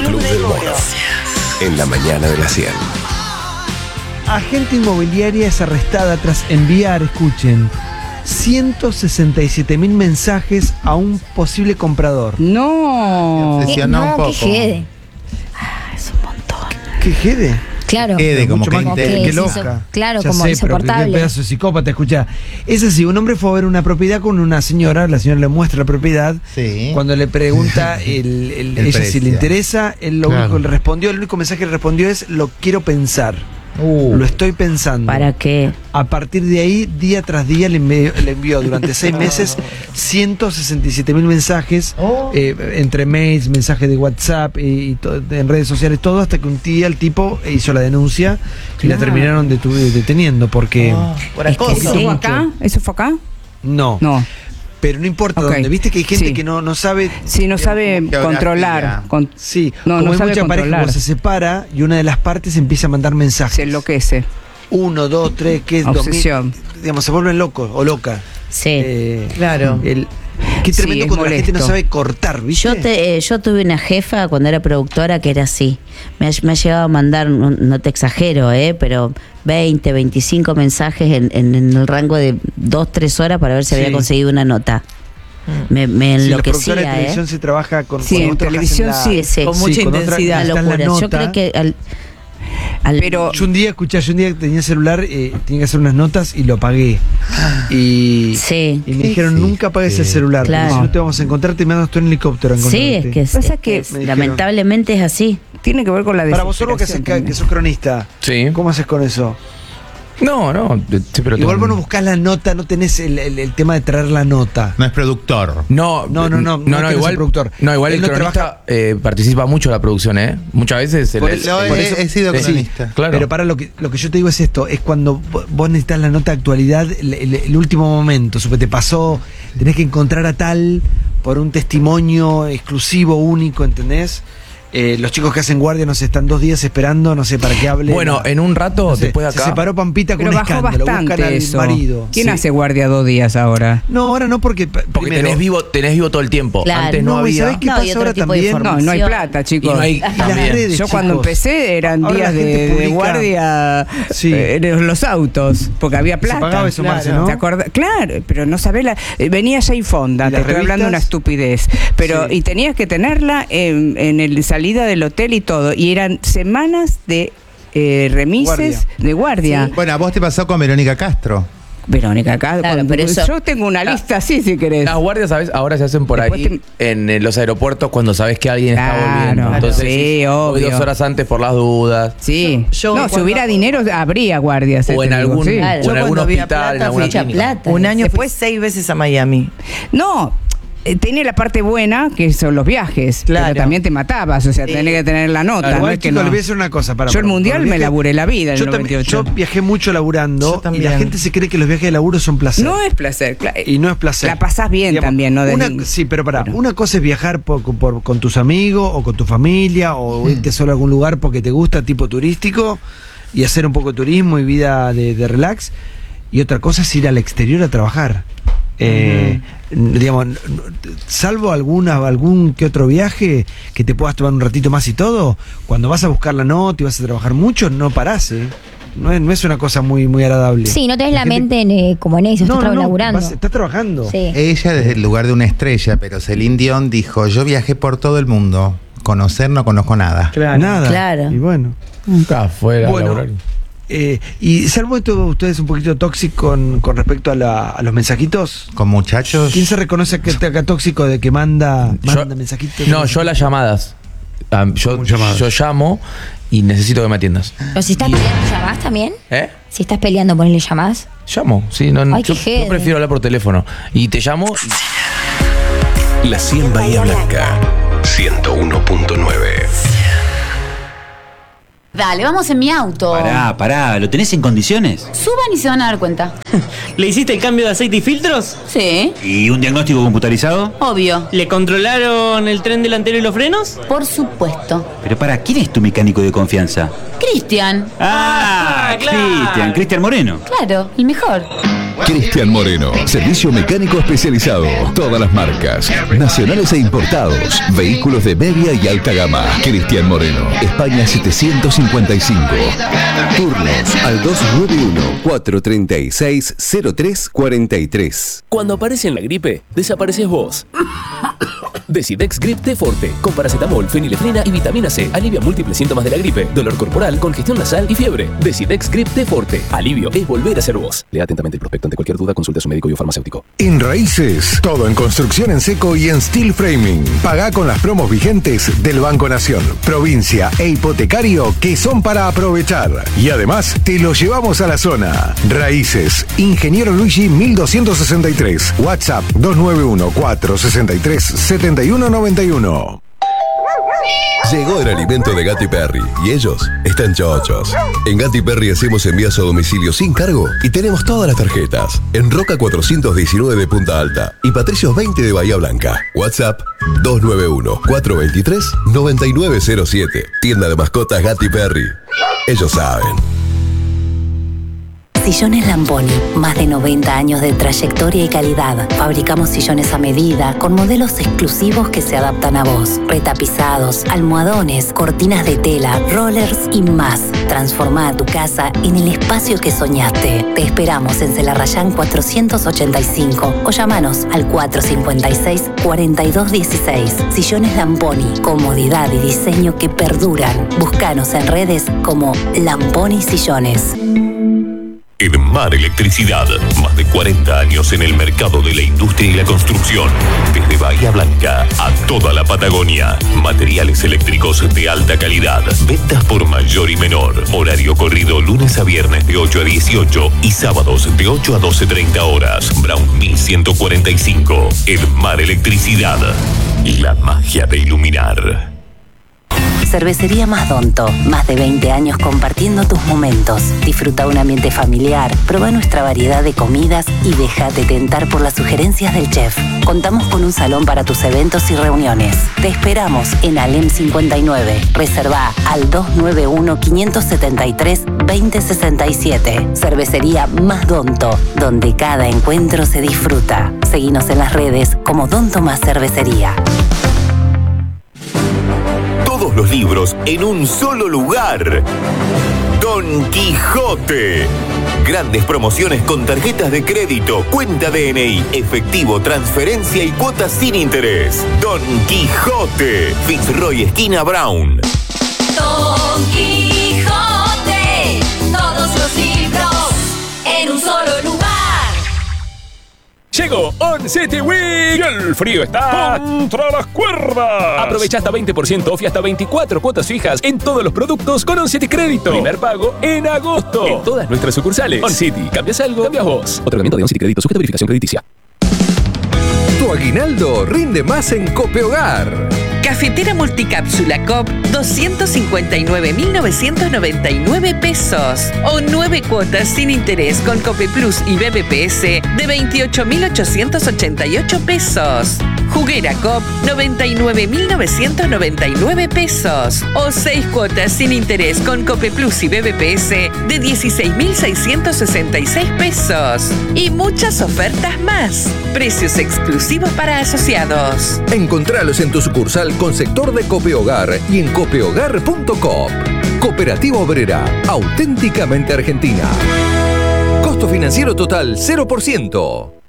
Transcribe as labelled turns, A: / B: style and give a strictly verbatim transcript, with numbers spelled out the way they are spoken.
A: Club del Moro. En la mañana de la cien.
B: Agente inmobiliaria es arrestada tras enviar, escuchen, ciento sesenta y siete mil mensajes a un posible comprador.
C: No.
D: Me obsesionó
E: no,
D: un poco.
E: que jede. Ah, es un montón.
B: ¿Qué jede?
E: Claro.
D: Quede como
B: Mucho
D: que,
B: más
E: Como
B: que,
E: que
B: que
E: es
B: loca.
E: inso- claro,
B: Ya
E: como
B: sé, pero que
E: insoportable.
B: qué pedazo de psicópata, escucha. Es así, un hombre fue a ver una propiedad con una señora, la señora le muestra la propiedad.
D: Sí.
B: Cuando le pregunta el, el-
D: El
B: ella si
D: precio.
B: le interesa, él lo
D: Claro.
B: único que le respondió, el único mensaje que le respondió es: lo quiero pensar.
D: Uh.
B: Lo estoy pensando.
E: ¿Para qué?
B: A partir de ahí, día tras día, le envió, le envió durante seis meses ciento sesenta y siete mil mensajes,
D: Oh.
B: eh, entre mails, mensajes de WhatsApp y, y to- en redes sociales, todo, hasta que un día el tipo hizo la denuncia y la terminaron detu- deteniendo porque
D: Oh, por
E: Es que
D: acoso.
C: ¿Eso
E: sí.
C: fue acá? ¿Eso fue acá?
B: no,
C: No.
B: pero no importa
C: Ok.
B: dónde. Viste que hay gente
C: Sí.
B: que no, no sabe.
C: Sí, no sabe
D: geografía.
C: controlar. Con-
B: Sí,
C: No,
B: como
C: no
B: hay
C: sabe
B: mucha pareja
C: controlar.
B: que se separa y una de las partes empieza a mandar mensajes.
C: se enloquece.
B: Uno, dos, tres, ¿qué es?
C: Obsesión.
B: Dos mil, digamos, se vuelven locos o loca.
E: Sí.
B: Eh,
F: Claro.
B: el- qué
C: Sí,
B: tremendo
C: es
B: cuando la gente no
C: molesto.
B: sabe cortar, ¿viste?
E: Yo, te, eh, yo tuve una jefa cuando era productora que era así. Me ha, me ha llegado a mandar, no, no te exagero, eh, pero veinte, veinticinco mensajes en, en- en el rango de dos, tres horas para ver si
B: Sí.
E: había conseguido una nota. Me, me
B: Sí, los productores de
E: enloquecía,
B: televisión
E: eh.
B: se trabaja con.
C: Sí,
B: cuando
C: en
B: vos trabajás
C: televisión
B: en la-
C: sí,
E: sí.
F: Con mucha
B: cuando otra-
F: intensidad.
B: está
E: Una
B: la
E: locura. Yo
B: nota.
E: creo que al, al-
C: Pero
B: Yo un día, escuché, yo un día tenía celular, eh, tenía que hacer unas notas y lo apagué. Y,
E: Sí.
B: y me dijeron, nunca apagues el celular,
E: Claro.
B: porque si no te vamos a encontrar, te mandas tú en helicóptero a
E: Sí, es
B: encontrarte.
E: que, es,
C: Pasa
E: es
C: que-
E: es-
B: Me dijeron-
E: lamentablemente es así.
C: tiene que ver con la
B: Para vos, solo que, haces,
C: desesperación
B: que, que
C: también.
B: sos cronista,
G: Sí.
B: ¿cómo haces con eso?
G: No, no. de- sí, pero
B: Igual
G: tengo-
B: vos no buscás la nota, no tenés el, el- el tema de traer la nota.
D: No es productor.
G: No,
B: No, no, no, no es
G: no,
B: que no sea
G: igual,
B: productor.
G: no, igual
B: Él
G: el
B: no
G: cronista
B: trabaja-
G: eh, participa mucho en la producción, ¿eh? Muchas veces. el-
B: Por
G: el-
B: eso-
G: el-
B: por
D: he-
B: eso-
D: he sido
B: sí,
D: cronista.
G: Claro.
B: Pero para lo que, lo que yo te digo es esto, es cuando vo- vos necesitas la nota de actualidad, el, el- el último momento, supe, te pasó, tenés que encontrar a tal por un testimonio exclusivo, único, ¿entendés? Eh, los chicos que hacen guardia, no sé, están dos días esperando, no sé, para que hable.
G: Bueno,
B: la-
G: en un rato,
B: no sé,
G: después de
B: se
G: acá.
B: separó Pampita con
C: Pero
B: un
C: bajó
B: escándalo, buscan
C: bastante
B: al
C: eso.
B: marido.
C: ¿Quién
B: Sí.
C: hace guardia dos días ahora?
B: No, ahora no, porque. p-
G: Porque
B: primero-
G: tenés vivo, tenés vivo todo el tiempo.
E: Claro.
G: Antes no,
B: No, ¿y
G: había.
B: sabés qué
E: No, y
B: pasa
E: otro
B: ahora
E: tipo de
B: también?
C: No, no hay
E: Información.
C: plata, chicos.
G: Y no hay-
B: Y las
G: también.
B: redes,
C: Yo cuando
B: chicos.
C: empecé eran
B: Ahora la
C: días de,
B: gente
C: de
B: publica-
C: guardia
B: Sí.
C: eh, en los autos, porque había plata.
B: pagaba eso, Marce, ¿no?
C: ¿Te acordás? Claro, pero no sabés la. eh, Venía Jay Fonda,
B: ¿Y
C: te
B: las
C: estoy hablando de una
B: revistas?
C: estupidez. Pero,
B: Sí.
C: y tenías que tenerla en, en el salida del hotel y todo. Y eran semanas de eh, remises
B: Guardia.
C: de guardia.
D: Bueno, a vos te pasó con Verónica Castro.
C: Verónica, acá.
E: Claro,
C: con-
E: pero eso-
C: yo tengo una
G: La-
C: lista así, si querés.
G: Las guardias, ¿sabes? Ahora se hacen por
C: Después
G: ahí en eh, los aeropuertos cuando sabes que alguien
C: Claro,
G: está volviendo. Entonces,
C: sí,
G: voy
C: obvio.
G: dos horas antes por las dudas.
C: Sí.
F: Yo
C: no, si
F: cuando-
C: hubiera dinero, habría guardias. eh,
G: O en
C: te digo,
G: algún,
C: sí.
E: Claro.
G: o
F: Yo
G: en algún
F: cuando había
G: hospital,
F: plata
G: en alguna
F: fui-
E: Mucha
G: clínica.
E: plata.
F: Un año
C: Después-
F: fui seis veces a Miami.
C: No, eh, tiene la parte buena, que son los viajes.
F: Claro.
C: Pero también te matabas, o sea,
F: Sí.
C: tenés que tener la nota.
B: Claro,
C: no
B: igual,
C: es que
B: chicos,
C: no.
B: les voy a decir una cosa. Para,
C: Yo el
B: para-
C: mundial
B: para
C: me
B: viaje-
C: laburé la vida en
B: yo
C: el
B: también-
C: noventa y ocho.
B: Yo viajé mucho laburando
F: Yo
B: y
F: también.
B: la gente se cree que los viajes de laburo son placer.
C: No es placer, claro.
B: Y no es placer.
C: La pasás bien
B: Digamos,
C: también, ¿no?
B: una-
C: Desde-
B: sí, pero para,
C: Bueno.
B: una cosa es viajar por- por- con tus amigos o con tu familia o irte solo a algún lugar porque te gusta, tipo turístico, y hacer un poco de turismo y vida de, de relax. Y otra cosa es ir al exterior a trabajar. Eh, digamos, n- n- salvo alguna, algún que otro viaje que te puedas tomar un ratito más y todo, cuando vas a buscar la nota y vas a trabajar mucho, no parás, ¿eh? No es, no es una cosa muy, muy agradable.
E: Sí, no tenés la,
B: gente-
E: mente en, eh, como en eso,
B: No,
E: estás
B: no, no,
E: laburando.
B: vas- estás trabajando.
E: Sí.
D: Ella desde el lugar de una estrella, pero Celine Dion dijo, yo viajé por todo el mundo. Conocer no conozco nada.
B: Nada.
E: Claro.
B: Y bueno.
G: Nunca afuera.
B: Bueno, eh, y salvo esto, ustedes un poquito tóxico con, con respecto a, la- a los mensajitos.
D: Con muchachos.
B: ¿Quién se reconoce que está acá tóxico de que manda, manda
G: Yo-
B: mensajitos?
G: No, yo las llamadas. Ah, yo,
B: ¿Cómo llamadas?
G: yo llamo y necesito que me atiendas.
E: Pero si estás peleando, ¿llamás también?
G: ¿Eh?
E: Si estás peleando, ponele llamás.
G: Llamo, sí, no, no,
E: Ay,
G: yo,
E: qué jede.
G: yo prefiero hablar por teléfono. Y te llamo. y-
A: La cien Bahía Blanca. ciento uno punto nueve.
H: Dale, vamos en mi auto.
I: Pará, pará, ¿lo tenés en condiciones?
H: Suban y se van a dar cuenta.
J: ¿Le hiciste el cambio de aceite y filtros?
H: Sí,
I: ¿Y un diagnóstico computarizado?
H: obvio.
J: ¿Le controlaron el tren delantero y los frenos?
H: Por supuesto.
I: Pero para, ¿quién es tu mecánico de confianza?
H: Cristian.
I: Ah,
J: Ah, claro.
I: Cristian, Cristian Moreno.
H: Claro, el mejor.
F: Cristian Moreno, servicio mecánico especializado. Todas las marcas, nacionales e importados. Vehículos de media y alta gama. Cristian Moreno, España setecientos cincuenta y cinco.
K: Turnos al dos nueve uno, cuatro tres seis, cero tres cuatro tres.
A: Cuando aparece en la gripe, desapareces vos. Decidex Grip T Forte, con paracetamol, fenilefrina y vitamina C. Alivia múltiples síntomas de la gripe, dolor corporal, congestión nasal y fiebre. Decidex Grip T Forte. Alivio es volver a ser vos. Lea atentamente el prospecto. Ante cualquier duda, consulte a su médico y o farmacéutico.
L: En Raíces, todo en construcción en seco y en steel framing. Pagá con las promos vigentes del Banco Nación, provincia e hipotecario que son para aprovechar. Y además, te lo llevamos a la zona. Raíces, Ingeniero Luigi mil doscientos sesenta y tres. WhatsApp dos nueve uno, cuatro seis tres, siete uno nueve uno.
K: Llegó el alimento de Gatti Perry y ellos están chochos. En Gatti Perry hacemos envíos a domicilio sin cargo y tenemos todas las tarjetas. En Roca cuatrocientos diecinueve de Punta Alta y Patricios veinte de Bahía Blanca. WhatsApp dos nueve uno, cuatro dos tres, nueve nueve cero siete. Tienda de mascotas Gatti Perry. Ellos saben.
M: Sillones Lamponi, más de noventa años de trayectoria y calidad. Fabricamos sillones a medida, con modelos exclusivos que se adaptan a vos. Retapizados, almohadones, cortinas de tela, rollers y más. Transforma tu casa en el espacio que soñaste. Te esperamos en Celarrayán cuatrocientos ochenta y cinco o llamanos al cuatro cinco seis, cuatro dos uno seis. Sillones Lamponi, comodidad y diseño que perduran. Búscanos en redes como Lamponi Sillones.
N: Edmar Electricidad, más de cuarenta años en el mercado de la industria y la construcción. Desde Bahía Blanca a toda la Patagonia. Materiales eléctricos de alta calidad. Ventas por mayor y menor. Horario corrido lunes a viernes de ocho a dieciocho y sábados de ocho a doce treinta horas. Brown mil ciento cuarenta y cinco. Edmar Electricidad. La magia de iluminar.
M: Cervecería Masdonto, más de veinte años compartiendo tus momentos. Disfruta un ambiente familiar, prueba nuestra variedad de comidas y déjate tentar por las sugerencias del chef. Contamos con un salón para tus eventos y reuniones. Te esperamos en Alem cincuenta y nueve. Reserva al dos nueve uno, cinco siete tres, dos cero seis siete. Cervecería Masdonto, donde cada encuentro se disfruta. Seguinos en las redes como Don Tomás Cervecería.
N: Todos los libros en un solo lugar. Don Quijote. Grandes promociones con tarjetas de crédito, cuenta D N I, efectivo, transferencia y cuotas sin interés. Don Quijote. Fitzroy esquina Brown.
O: Don Quijote. Todos los libros en un solo lugar.
P: Llegó On City Week y el frío está contra las cuerdas. Aprovecha hasta veinte por ciento off y hasta veinticuatro cuotas fijas en todos los productos con On City Crédito. Primer pago en agosto en todas nuestras sucursales. On City, cambias algo, cambias vos. Otorgamiento de On City Crédito sujeto a verificación crediticia.
Q: Tu aguinaldo rinde más en Copehogar.
R: Cafetera multicápsula C O P, doscientos cincuenta y nueve mil novecientos noventa y nueve pesos. O nueve cuotas sin interés con Cope Plus y B B P S de veintiocho mil ochocientos ochenta y ocho pesos. Juguera C O P, noventa y nueve mil novecientos noventa y nueve pesos. O seis cuotas sin interés con Cope Plus y B B P S de dieciséis mil seiscientos sesenta y seis pesos. Y muchas ofertas más. Precios exclusivos para asociados.
Q: Encontralos en tu sucursal con sector de Copehogar y en copehogar punto com. Cooperativa Obrera, auténticamente argentina. Costo financiero total cero por ciento.